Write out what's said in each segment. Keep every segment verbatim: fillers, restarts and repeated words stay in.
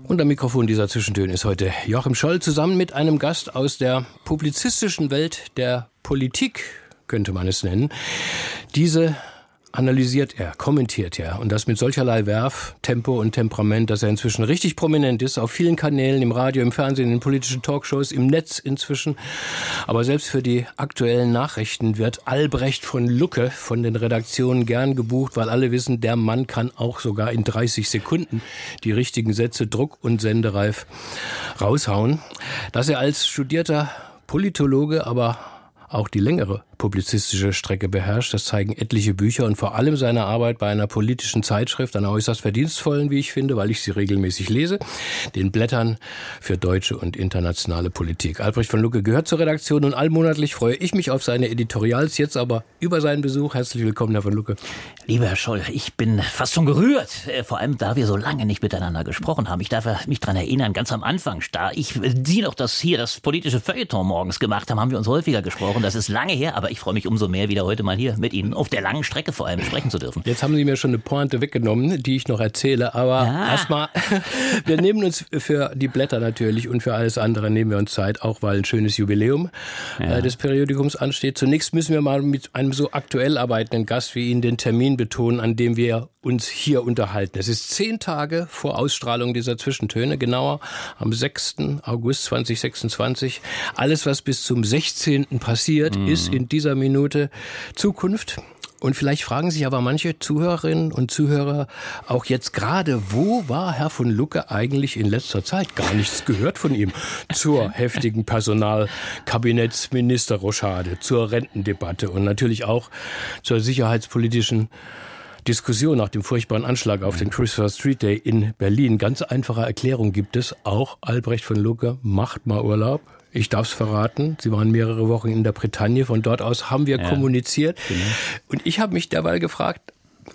Und am Mikrofon dieser Zwischentöne ist heute Joachim Scholl zusammen mit einem Gast aus der publizistischen Welt der Politik, könnte man es nennen. Diese analysiert er, kommentiert er und das mit solcherlei Werf, Tempo und Temperament, dass er inzwischen richtig prominent ist, auf vielen Kanälen, im Radio, im Fernsehen, in politischen Talkshows, im Netz inzwischen. Aber selbst für die aktuellen Nachrichten wird Albrecht von Lucke von den Redaktionen gern gebucht, weil alle wissen, der Mann kann auch sogar in dreißig Sekunden die richtigen Sätze druck- und sendereif raushauen. Dass er als studierter Politologe aber auch die längere publizistische Strecke beherrscht. Das zeigen etliche Bücher und vor allem seine Arbeit bei einer politischen Zeitschrift, einer äußerst verdienstvollen, wie ich finde, weil ich sie regelmäßig lese, den Blättern für deutsche und internationale Politik. Albrecht von Lucke gehört zur Redaktion und allmonatlich freue ich mich auf seine Editorials, jetzt aber über seinen Besuch. Herzlich willkommen, Herr von Lucke. Lieber Herr Scholl, ich bin fast schon gerührt, vor allem da wir so lange nicht miteinander gesprochen haben. Ich darf mich daran erinnern, ganz am Anfang, da ich Sie noch das hier, das politische Feuilleton morgens gemacht haben, haben wir uns häufiger gesprochen. Das ist lange her, aber ich freue mich umso mehr, wieder heute mal hier mit Ihnen auf der langen Strecke vor allem sprechen zu dürfen. Jetzt haben Sie mir schon eine Pointe weggenommen, die ich noch erzähle, aber ja. erstmal, wir nehmen uns für die Blätter natürlich und für alles andere nehmen wir uns Zeit, auch weil ein schönes Jubiläum ja. äh, des Periodikums ansteht. Zunächst müssen wir mal mit einem so aktuell arbeitenden Gast wie Ihnen den Termin betonen, an dem wir uns hier unterhalten. Es ist zehn Tage vor Ausstrahlung dieser Zwischentöne, genauer am sechsten August zweitausendsechsundzwanzig. Alles, was bis zum sechzehnten passiert, mhm. ist in dieser Minute Zukunft. Und vielleicht fragen sich aber manche Zuhörerinnen und Zuhörer auch jetzt gerade, wo war Herr von Lucke eigentlich in letzter Zeit? Gar nichts gehört von ihm zur heftigen Personalkabinettsministerrochade, zur Rentendebatte und natürlich auch zur sicherheitspolitischen Diskussion nach dem furchtbaren Anschlag auf den Christopher Street Day in Berlin. Ganz einfache Erklärung gibt es. Auch Albrecht von Lucke macht mal Urlaub. Ich darf es verraten. Sie waren mehrere Wochen in der Bretagne. Von dort aus haben wir ja, kommuniziert. Genau. Und ich habe mich derweil gefragt,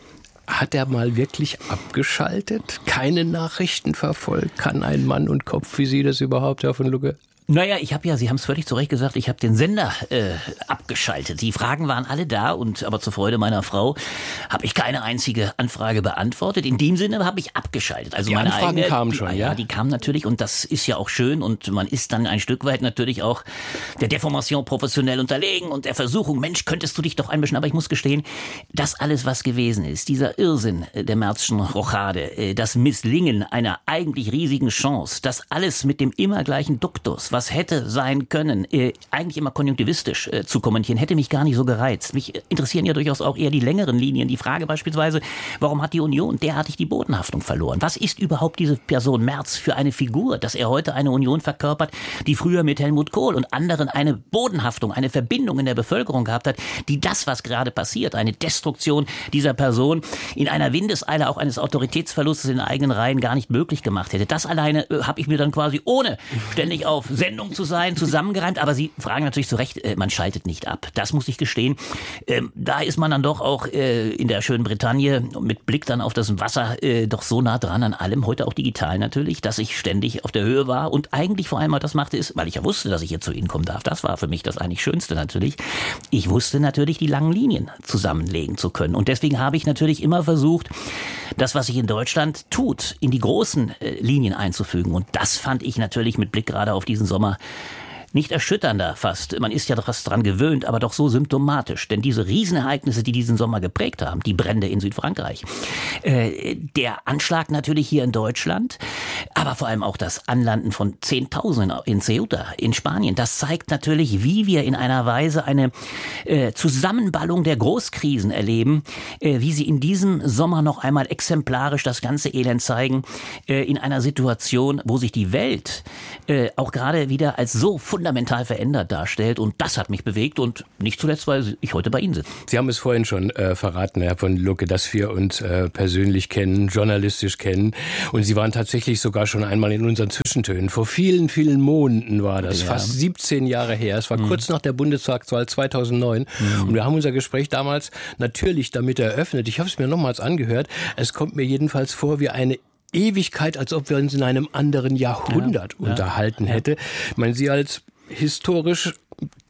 hat er mal wirklich abgeschaltet? Keine Nachrichten verfolgt? Kann ein Mann und Kopf wie Sie das überhaupt, Herr von Lucke? Naja, ich habe ja, Sie haben es völlig zu Recht gesagt, ich habe den Sender äh, abgeschaltet. Die Fragen waren alle da, und aber zur Freude meiner Frau habe ich keine einzige Anfrage beantwortet. In dem Sinne habe ich abgeschaltet. Also die meine Anfragen eigene, kamen die, schon, ja? ja? Die kamen natürlich, und das ist ja auch schön, und man ist dann ein Stück weit natürlich auch der Deformation professionell unterlegen und der Versuchung, Mensch, könntest du dich doch einmischen. Aber ich muss gestehen, das alles, was gewesen ist, dieser Irrsinn der Märzschen Rochade, das Misslingen einer eigentlich riesigen Chance, das alles mit dem immer gleichen Duktus, was hätte sein können, äh, eigentlich immer konjunktivistisch äh, zu kommentieren, hätte mich gar nicht so gereizt. Mich interessieren ja durchaus auch eher die längeren Linien. Die Frage beispielsweise, warum hat die Union derartig die Bodenhaftung verloren? Was ist überhaupt diese Person Merz für eine Figur, dass er heute eine Union verkörpert, die früher mit Helmut Kohl und anderen eine Bodenhaftung, eine Verbindung in der Bevölkerung gehabt hat, die das, was gerade passiert, eine Destruktion dieser Person in einer Windeseile auch eines Autoritätsverlustes in den eigenen Reihen gar nicht möglich gemacht hätte. Das alleine äh, habe ich mir dann quasi, ohne ständig auf Sendung zu sein, zusammengereimt. Aber Sie fragen natürlich zu Recht, äh, man schaltet nicht ab. Das muss ich gestehen. Ähm, da ist man dann doch auch äh, in der schönen Bretagne mit Blick dann auf das Wasser äh, doch so nah dran an allem, heute auch digital natürlich, dass ich ständig auf der Höhe war und eigentlich vor allem mal das machte ist, weil ich ja wusste, dass ich hier zu Ihnen kommen darf. Das war für mich das eigentlich Schönste natürlich. Ich wusste natürlich, die langen Linien zusammenlegen zu können. Und deswegen habe ich natürlich immer versucht, das, was sich in Deutschland tut, in die großen äh, Linien einzufügen. Und das fand ich natürlich mit Blick gerade auf diesen Sommer nicht erschütternder fast. Man ist ja fast dran gewöhnt, aber doch so symptomatisch. Denn diese Riesenereignisse, die diesen Sommer geprägt haben, die Brände in Südfrankreich, äh, der Anschlag natürlich hier in Deutschland, aber vor allem auch das Anlanden von Zehntausenden in Ceuta, in Spanien, das zeigt natürlich, wie wir in einer Weise eine äh, Zusammenballung der Großkrisen erleben, äh, wie sie in diesem Sommer noch einmal exemplarisch das ganze Elend zeigen, äh, in einer Situation, wo sich die Welt äh, auch gerade wieder als so fundamental verändert darstellt. Und das hat mich bewegt und nicht zuletzt, weil ich heute bei Ihnen sitze. Sie haben es vorhin schon äh, verraten, Herr von Lucke, dass wir uns äh, persönlich kennen, journalistisch kennen. Und Sie waren tatsächlich sogar schon einmal in unseren Zwischentönen. Vor vielen, vielen Monaten war das, ja. Fast siebzehn Jahre her. Es war mhm. kurz nach der Bundestagswahl zweitausendneun. Mhm. Und wir haben unser Gespräch damals natürlich damit eröffnet. Ich habe es mir nochmals angehört. Es kommt mir jedenfalls vor wie eine Ewigkeit, als ob wir uns in einem anderen Jahrhundert ja, unterhalten ja, hätte. Ich meine, Sie als historisch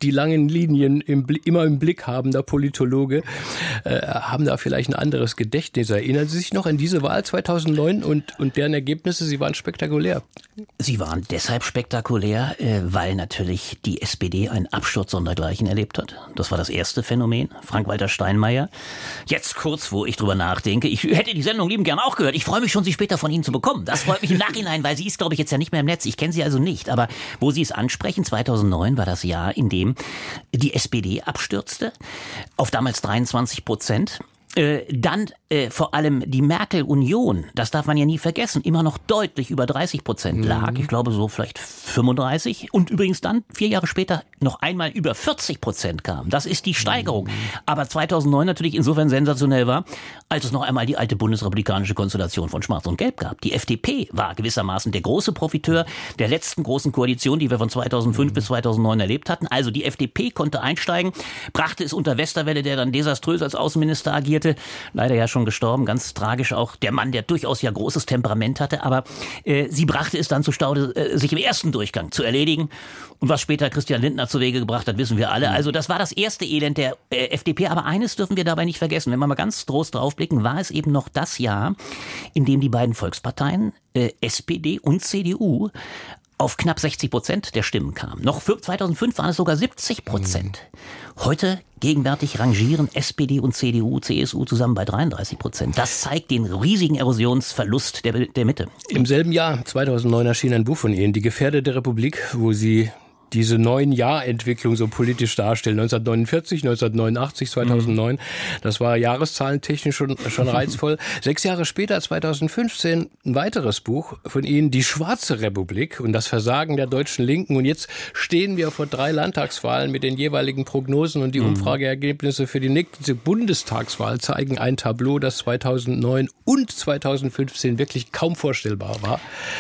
die langen Linien im, immer im Blick habender Politologe, äh, haben da vielleicht ein anderes Gedächtnis. Erinnern Sie sich noch an diese Wahl zweitausendneun und, und deren Ergebnisse? Sie waren spektakulär. Sie waren deshalb spektakulär, äh, weil natürlich die S P D einen Absturz sondergleichen erlebt hat. Das war das erste Phänomen. Frank-Walter Steinmeier. Jetzt kurz, wo ich drüber nachdenke. Ich hätte die Sendung liebend gern auch gehört. Ich freue mich schon, sie später von Ihnen zu bekommen. Das freut mich im Nachhinein, weil sie ist, glaube ich, jetzt ja nicht mehr im Netz. Ich kenne sie also nicht. Aber wo Sie es ansprechen, zweitausendneun war das Jahr, in dem die S P D abstürzte. Auf damals dreiundzwanzig Prozent. Äh, dann äh, vor allem die Merkel-Union, das darf man ja nie vergessen, immer noch deutlich über dreißig Prozent lag. Mhm. Ich glaube so vielleicht fünfunddreißig. Und übrigens dann vier Jahre später noch einmal über vierzig Prozent kam. Das ist die Steigerung. Mhm. Aber zweitausendneun natürlich insofern sensationell war, als es noch einmal die alte bundesrepublikanische Konstellation von Schwarz und Gelb gab. Die F D P war gewissermaßen der große Profiteur der letzten großen Koalition, die wir von zweitausendfünf mhm. bis zweitausendneun erlebt hatten. Also die F D P konnte einsteigen, brachte es unter Westerwelle, der dann desaströs als Außenminister agierte, leider ja schon gestorben, ganz tragisch auch, der Mann, der durchaus ja großes Temperament hatte, aber äh, sie brachte es dann zu Staude, äh, sich im ersten Durchgang zu erledigen. Und was später Christian Lindner zu Wege gebracht hat, wissen wir alle. Also das war das erste Elend der äh, F D P, aber eines dürfen wir dabei nicht vergessen. Wenn wir mal ganz groß draufblicken, war es eben noch das Jahr, in dem die beiden Volksparteien, äh, S P D und C D U, auf knapp sechzig Prozent der Stimmen kamen. Noch für zweitausendfünf waren es sogar siebzig Prozent. Heute gegenwärtig rangieren S P D und C D U, C S U zusammen bei dreiunddreißig Prozent. Das zeigt den riesigen Erosionsverlust der, der Mitte. Im selben Jahr, zweitausendneun, erschien ein Buch von Ihnen, Die Gefährdete Republik, wo Sie diese neun Jahr-Entwicklung so politisch darstellen. neunzehnhundertneunundvierzig, neunzehnhundertneunundachtzig, zweitausendneun. Das war jahreszahlentechnisch schon, schon reizvoll. Sechs Jahre später, zweitausendfünfzehn, ein weiteres Buch von Ihnen, Die Schwarze Republik und das Versagen der deutschen Linken. Und jetzt stehen wir vor drei Landtagswahlen mit den jeweiligen Prognosen und die Umfrageergebnisse für die nächste Bundestagswahl zeigen ein Tableau, das zweitausendneun und zweitausendfünfzehn wirklich kaum vorstellbar war.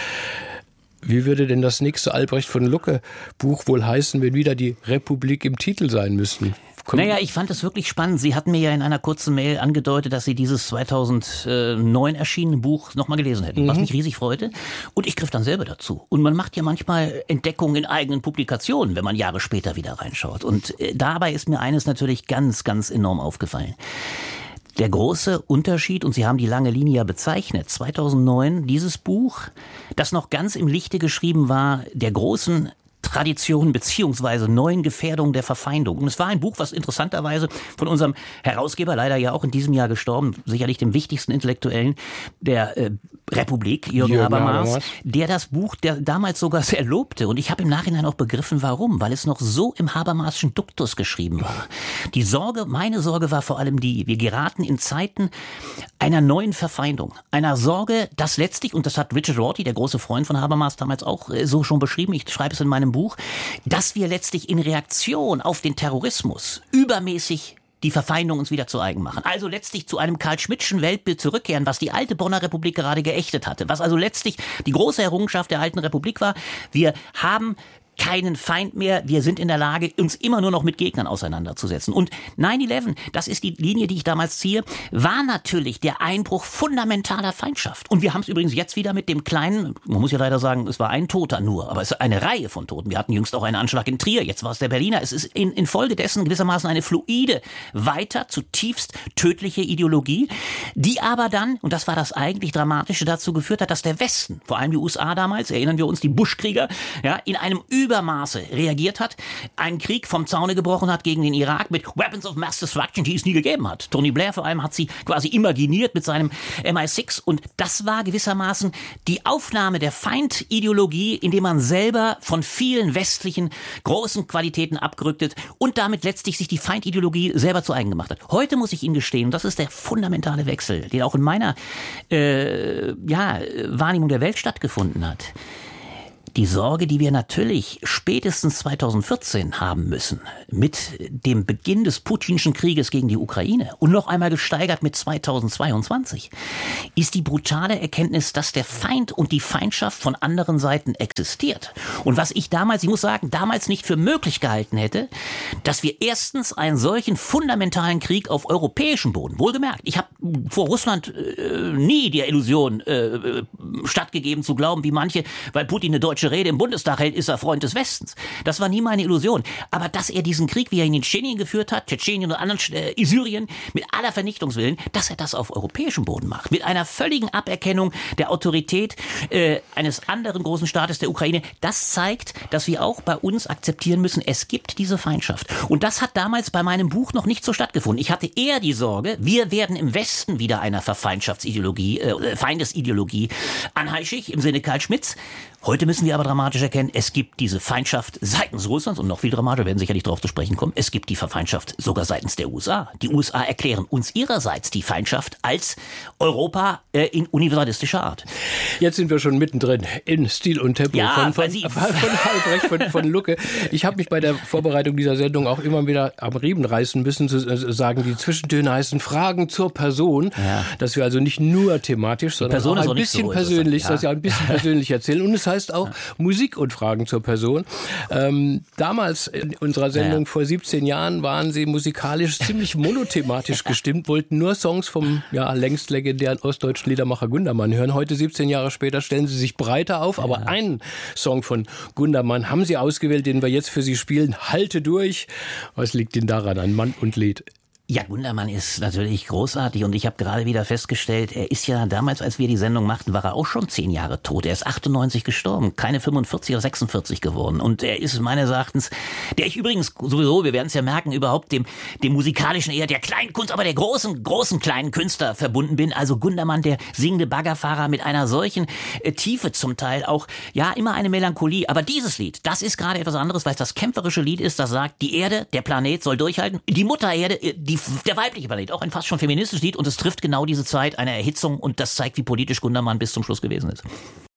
Wie würde denn das nächste Albrecht von Lucke Buch wohl heißen, wenn wieder die Republik im Titel sein müssten? Komm. Naja, ich fand es wirklich spannend. Sie hatten mir ja in einer kurzen Mail angedeutet, dass Sie dieses zweitausendneun erschienene Buch nochmal gelesen hätten, mhm. was mich riesig freute. Und ich griff dann selber dazu. Und man macht ja manchmal Entdeckungen in eigenen Publikationen, wenn man Jahre später wieder reinschaut. Und äh, dabei ist mir eines natürlich ganz, ganz enorm aufgefallen. Der große Unterschied, und Sie haben die lange Linie ja bezeichnet, zweitausendneun, dieses Buch, das noch ganz im Lichte geschrieben war, der großen Tradition beziehungsweise neuen Gefährdung der Verfeindung. Und es war ein Buch, was interessanterweise von unserem Herausgeber, leider ja auch in diesem Jahr gestorben, sicherlich dem wichtigsten Intellektuellen der äh, Republik, Jürgen, Jürgen Habermas, Habermas, der das Buch der damals sogar sehr lobte. Und ich habe im Nachhinein auch begriffen, warum. Weil es noch so im Habermasischen Duktus geschrieben war. Die Sorge, meine Sorge war vor allem die, wir geraten in Zeiten einer neuen Verfeindung. Einer Sorge, dass letztlich, und das hat Richard Rorty, der große Freund von Habermas, damals auch äh, so schon beschrieben, ich schreibe es in meinem Buch, dass wir letztlich in Reaktion auf den Terrorismus übermäßig die Verfeindung uns wieder zu eigen machen. Also letztlich zu einem Karl-Schmittschen Weltbild zurückkehren, was die alte Bonner Republik gerade geächtet hatte. Was also letztlich die große Errungenschaft der alten Republik war. Wir haben keinen Feind mehr, wir sind in der Lage, uns immer nur noch mit Gegnern auseinanderzusetzen. Und neun elf, das ist die Linie, die ich damals ziehe, war natürlich der Einbruch fundamentaler Feindschaft. Und wir haben es übrigens jetzt wieder mit dem kleinen, man muss ja leider sagen, es war ein Toter nur, aber es ist eine Reihe von Toten. Wir hatten jüngst auch einen Anschlag in Trier, jetzt war es der Berliner. Es ist in, infolgedessen gewissermaßen eine fluide, weiter zutiefst tödliche Ideologie, die aber dann, und das war das eigentlich Dramatische, dazu geführt hat, dass der Westen, vor allem die U S A damals, erinnern wir uns, die Bush-Krieger, ja, in einem Übermaße reagiert hat, einen Krieg vom Zaune gebrochen hat gegen den Irak mit Weapons of Mass Destruction, die es nie gegeben hat. Tony Blair vor allem hat sie quasi imaginiert mit seinem M I sechs und das war gewissermaßen die Aufnahme der Feindideologie, indem man selber von vielen westlichen großen Qualitäten abgerückt und damit letztlich sich die Feindideologie selber zu eigen gemacht hat. Heute muss ich Ihnen gestehen, das ist der fundamentale Wechsel, der auch in meiner äh, ja, Wahrnehmung der Welt stattgefunden hat. Die Sorge, die wir natürlich spätestens zweitausendvierzehn haben müssen, mit dem Beginn des Putinschen Krieges gegen die Ukraine und noch einmal gesteigert mit zweitausendzweiundzwanzig, ist die brutale Erkenntnis, dass der Feind und die Feindschaft von anderen Seiten existiert. Und was ich damals, ich muss sagen, damals nicht für möglich gehalten hätte, dass wir erstens einen solchen fundamentalen Krieg auf europäischem Boden, wohlgemerkt, ich habe vor Russland äh, nie der Illusion äh, stattgegeben zu glauben, wie manche, weil Putin eine deutsche deutsche Rede im Bundestag hält, ist er Freund des Westens. Das war nie meine Illusion. Aber dass er diesen Krieg, wie er ihn in Tschetschenien geführt hat, Tschetschenien und anderen äh, Syrien, mit aller Vernichtungswillen, dass er das auf europäischem Boden macht. Mit einer völligen Aberkennung der Autorität äh, eines anderen großen Staates, der Ukraine. Das zeigt, dass wir auch bei uns akzeptieren müssen, es gibt diese Feindschaft. Und das hat damals bei meinem Buch noch nicht so stattgefunden. Ich hatte eher die Sorge, wir werden im Westen wieder einer Verfeindschaftsideologie, äh, Feindesideologie anheischig, im Sinne Karl Schmitts. Heute müssen wir aber dramatisch erkennen, es gibt diese Feindschaft seitens Russlands und noch viel dramatischer, werden sicherlich darauf zu sprechen kommen, es gibt die Feindschaft sogar seitens der U S A. Die U S A erklären uns ihrerseits die Feindschaft als Europa äh, in universalistischer Art. Jetzt sind wir schon mittendrin in Stil und Tempo ja, von, von, Sie von, von Albrecht, von, von Lucke. Ich habe mich bei der Vorbereitung dieser Sendung auch immer wieder am Riemen reißen müssen, zu sagen, die Zwischentöne heißen Fragen zur Person, ja. Dass wir also nicht nur thematisch, sondern auch ein bisschen so persönlich, ja. dass wir ein bisschen persönlich erzählen. Und es heißt auch ja. Musik und Fragen zur Person. Ähm, damals in unserer Sendung ja. vor siebzehn Jahren waren Sie musikalisch ziemlich monothematisch gestimmt, wollten nur Songs vom ja, längst legendären ostdeutschen Liedermacher Gundermann hören. Heute, siebzehn Jahre später, stellen Sie sich breiter auf, ja. aber einen Song von Gundermann haben Sie ausgewählt, den wir jetzt für Sie spielen. Halte durch. Was liegt Ihnen daran an Mann und Lied? Ja, Gundermann ist natürlich großartig und ich habe gerade wieder festgestellt, er ist ja damals, als wir die Sendung machten, war er auch schon zehn Jahre tot. Er ist achtundneunzig gestorben, keine fünfundvierzig oder sechsundvierzig geworden. Und er ist meines Erachtens, der ich übrigens sowieso, wir werden es ja merken, überhaupt dem, dem musikalischen, eher der kleinen Kunst, aber der großen, großen kleinen Künstler verbunden bin. Also Gundermann, der singende Baggerfahrer mit einer solchen äh, Tiefe zum Teil auch, ja, immer eine Melancholie. Aber dieses Lied, das ist gerade etwas anderes, weil es das kämpferische Lied ist, das sagt, die Erde, der Planet soll durchhalten, die Mutter Erde, die Der weibliche Planet, auch ein fast schon feministisches Lied und es trifft genau diese Zeit einer Erhitzung und das zeigt, wie politisch Gundermann bis zum Schluss gewesen ist.